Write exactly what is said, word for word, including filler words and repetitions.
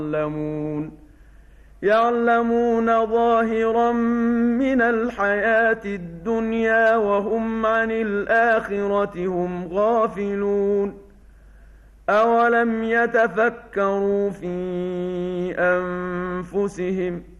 يعلمون يعلمون ظاهرا من الحياة الدنيا وهم عن الآخرة هم غافلون أولم يتفكروا في أنفسهم